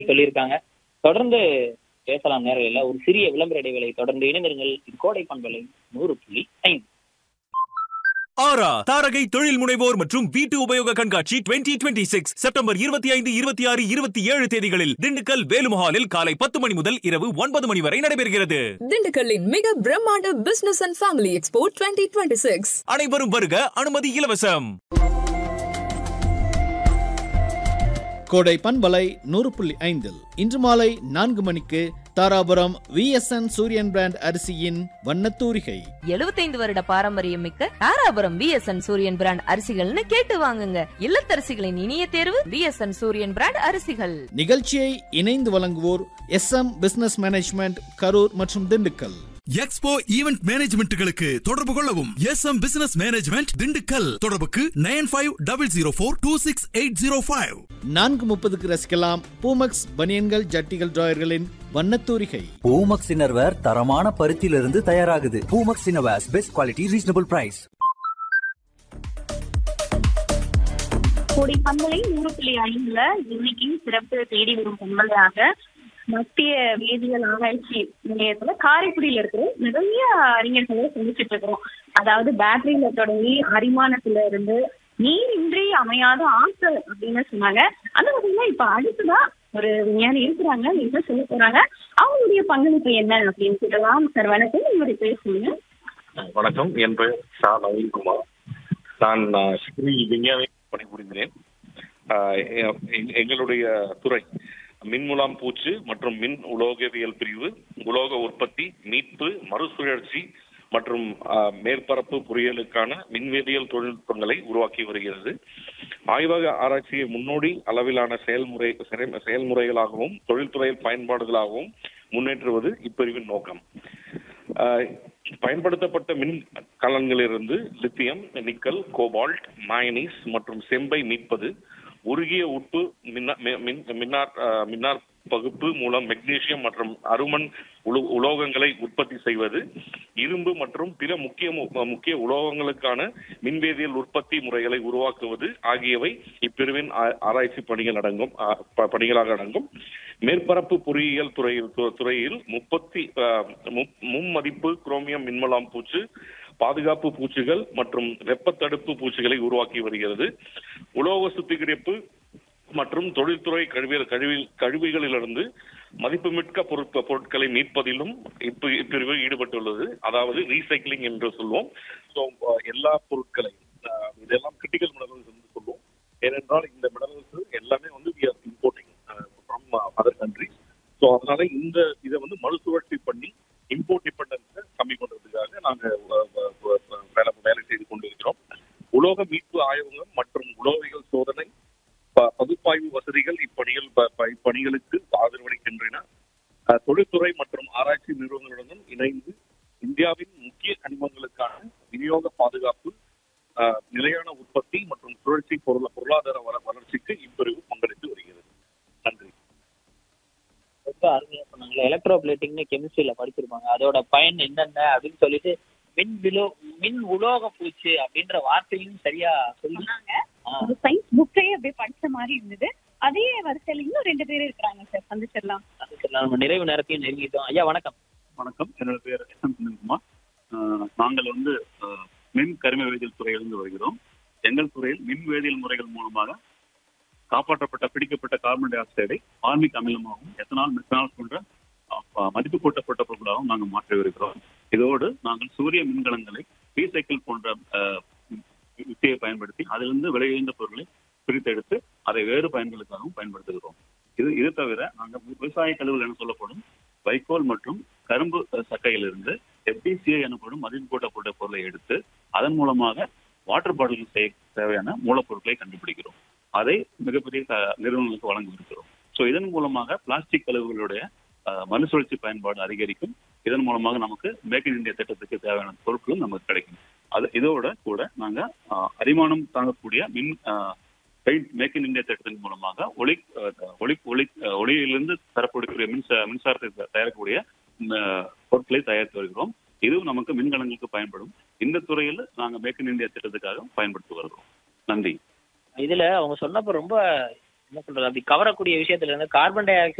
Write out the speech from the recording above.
சொல்லியிருக்காங்க. தொடர்ந்து பேசலாம் நேரலையில. ஒரு சிறிய விளம்பர இடைவேளை தொடர்ந்து இணைந்திருங்கள். இது கோடை பண்பலை 100.5. ஆரா தாரகை தொழில் முனைவோர் மற்றும் வீட்டு உபயோக கண்காட்சி 2026 செப்டம்பர் 25, 26, 27 தேதிகளில் திண்டுக்கல் வேலுமஹாலில் காலை 10 மணி முதல் இரவு 9 மணி வரை நடைபெறுகிறது. திண்டுக்கல்லின் மிக பிரம்மாண்ட பிசினஸ் அண்ட் ஃபேமிலி எக்ஸ்போ 2026. அனைவரும் வருக, அனுமதி இலவசம். கோடை பண்பலை 100.5 இன்று மாலை 4 மணிக்கு தாராபுரம் VSN சூரியன் பிராண்ட் அரிசியின் வண்ணத்தூரிகை. 75 வருட பாரம்பரியம் மிக்க தாராபுரம் VSN சூரியன் பிராண்ட் அரிசிகள்னு கேட்டு வாங்குங்க. இல்லத்தரசிகளின் இனிய தேர்வு VSN சூரியன் பிராண்ட் அரிசிகள். நிகழ்ச்சியை இணைந்து வழங்குவோர் SM பிசினஸ் மேனேஜ்மெண்ட் கரூர் மற்றும் திண்டுக்கல். எக்ஸ்போ ஈவென்ட் மேனேஜ்மெண்ட்களுக்கு தொடர்பு கொள்ளவும். SM business management Dindigul. தொடர்புக்கு 9500426805. 4:30 ரசிக்கலாம் பூமக்ஸ் பனியன்கள் ஜட்டிகள் டிராயர்களின் வண்ணத்தூரிகை. பூமக்ஸ் இன்னர்வேர் தரமான பருத்தியிலிருந்து தயாராகுது. Poomex innerwears best quality reasonable price. கோடை பண்பலை 100.5 இன்னைக்கு சிறப்பு தேடி வரும் பண்பலையாக மத்திய வேதியியல் ஆராய்ச்சி நிலையத்துல காரைக்குடியில இருக்கிற நிறைய அறிஞர்களை சந்திச்சுட்டு இருக்கிறோம். அதாவது பேட்டரியில தொடங்கி அரிமானத்துல இருந்து நீர் இன்றி அமையாத ஆற்றல் அப்படின்னு சொன்னாங்க. அந்த வகையில இப்ப அடுத்ததான் ஒரு விஞ்ஞானி இருக்கிறாங்க, என்ன சொல்ல போறாங்க, அவங்களுடைய பங்களிப்பு என்ன அப்படின்னு சொல்லலாம். சார் வணக்கம், உங்களுடைய பேர் சொல்லுங்க. வணக்கம், என் பெயர் ஷா நவீன்குமார். நான் ஸ்ரீ விஞ்ஞானி பணிபுரிகிறேன். எங்களுடைய துறை மின்முலாம் பூச்சு மற்றும் மின் உலோகவியல் பிரிவு, உலோக உற்பத்தி, மீட்பு, மறுசுழற்சி மற்றும் மேற்பரப்பு பொறியியலுக்கான மின்வேதியியல் தொழில்நுட்பங்களை உருவாக்கி வருகிறது. ஆய்வக ஆராய்ச்சியை முன்னோடி அளவிலான செயல்முறைகளாகவும் தொழில்துறை பயன்பாடுகளாகவும் முன்னேற்றுவது இப்பிரிவின் நோக்கம். பயன்படுத்தப்பட்ட மின் கலன்களிலிருந்து லித்தியம், நிக்கல், கோபால்ட், மாயனீஸ் மற்றும் செம்பை மீட்பது, உருகிய உப்பு மின்னார் பகுப்பு மூலம் மெக்னீசியம் மற்றும் அருமன் உலோகங்களை உற்பத்தி செய்வது, இரும்பு மற்றும் பிற முக்கிய உலோகங்களுக்கான மின்வேதியியல் உற்பத்தி முறைகளை உருவாக்குவது ஆகியவை இப்பிரிவின் ஆராய்ச்சி பணிகளாக அடங்கும். மேற்பரப்பு பொறியியல் துறையில் மும்மதிப்பு குரோமியம் மின்முலாம் பூச்சு, பாதுகாப்பு பூச்சுகள் மற்றும் வெப்ப தடுப்பு பூச்சுகளை உருவாக்கி வருகிறது. உலோக சுத்திகரிப்பு மற்றும் தொழில்துறை கழிவுகளிலிருந்து மதிப்புமிக்க பொருட்களை மீட்பதிலும் இப்பிரிவு ஈடுபட்டுள்ளது. அதாவது ரீசைக்கிளிங் என்று சொல்வோம். ஸோ எல்லா பொருட்களையும், இதெல்லாம் கிரிட்டிக்கல் மினரல்ஸ் என்று சொல்லுவோம். ஏனென்றால் இந்த மினரல்ஸ் எல்லாமே importing from other countries. So அதனால இதை மறுசுழற்சி பண்ணி இம்போர்ட் டிபெண்டன்ஸை கம்மி பண்றதுக்காக நாங்கள் வேலை செய்து கொண்டிருக்கிறோம். உலோக மீட்பு ஆய்வகம் மற்றும் உலோகியல் சோதனை பகுப்பாய்வு வசதிகள் இப்பணிகளுக்கு ஆதரவளிக்கின்றன. தொழில்துறை மற்றும் ஆராய்ச்சி நிறுவனங்களுடன் இணைந்து இந்தியாவின் முக்கிய கனிமங்களுக்கான விநியோக பாதுகாப்பு, நிலையான உற்பத்தி மற்றும் சுழற்சி பொருளாதார வளர்ச்சிக்கு இப்பிரிவு பங்களித்து வருகிறது. நன்றி. ரொம்ப அருமையா சொன்னாங்க. எலக்ட்ரோ பிளேட்டிங்னு கெமிஸ்ட்ரியில படிச்சிருப்பாங்க. அதோட பயன் என்னென்ன அப்படின்னு சொல்லிட்டு மின் உலோக பூச்சு அப்படின்ற வார்த்தையும் சரியா சொன்னாங்க. சயின்ஸ் புக்கே அப்படியே படிச்ச மாதிரி இருந்தது. அதே வரிசையில இன்னும் 2 பேர் இருக்கிறாங்க சார், சந்திச்சிடலாம். நம்ம நிறைவு நேரத்தையும் நெருங்கிட்டோம். ஐயா வணக்கம். வணக்கம், என்னோட பேர் SM சுனில்குமார். நாங்கள் மின் கரிம வேதியியல் துறையிலிருந்து வருகிறோம். எங்கள் துறையில் மின் வேதியியல் முறைகள் மூலமாக காப்பாற்றப்பட்ட பிடிக்கப்பட்ட கார்பன் டை ஆக்சைடை ஆர்மிக் அமிலமாகவும் எத்தனால், மெத்தனால் போன்ற மதிப்பு கூட்டப்பட்ட பொருட்களாகவும் நாங்கள் மாற்றி வருகிறோம். இதோடு நாங்கள் சூரிய மின்கலங்களை ரீசைக்கிள் போன்ற யுக்தியை பயன்படுத்தி அதிலிருந்து விளைவிந்த பொருட்களை பிரித்தெடுத்து அதை வேறு பயன்களுக்காகவும் பயன்படுத்துகிறோம். இது தவிர நாங்கள் விவசாய கழிவுகள் என சொல்லப்படும் வைக்கோல் மற்றும் கரும்பு சக்கையிலிருந்து FDCA எனப்படும் மதிப்பு கூட்டப்பட்ட பொருளை எடுத்து அதன் மூலமாக வாட்டர் பாட்டில் செய்ய தேவையான மூலப்பொருட்களை கண்டுபிடிக்கிறோம். அதை மிகப்பெரிய நிறுவனங்களுக்கு வழங்கியிருக்கிறோம். ஸோ இதன் மூலமாக பிளாஸ்டிக் கழிவுகளுடைய மறுசுழற்சி பயன்பாடு அதிகரிக்கும். இதன் மூலமாக நமக்கு மேக் இன் இந்தியா திட்டத்துக்கு தேவையான பொருட்களும் நமக்கு கிடைக்கும். இதோட கூட நாங்கள் அரிமானம் தாங்கக்கூடிய மேக் இன் இந்தியா திட்டத்தின் மூலமாக ஒளியிலிருந்து தரப்படக்கூடிய மின்சாரத்தை தயாரிக்கக்கூடிய பொருட்களை தயாரித்து வருகிறோம். இதுவும் நமக்கு மின்கலங்களுக்கு பயன்படும். இந்த துறையில் நாங்கள் மேக் இன் இந்தியா திட்டத்துக்காக பயன்படுத்தி வருகிறோம். நன்றி. இதுல அவங்க சொன்னப்ப ரொம்ப என்ன சொல்றது அப்படி கவரக்கூடிய விஷயத்துல இருந்து கார்பன் டை ஆக்சைடு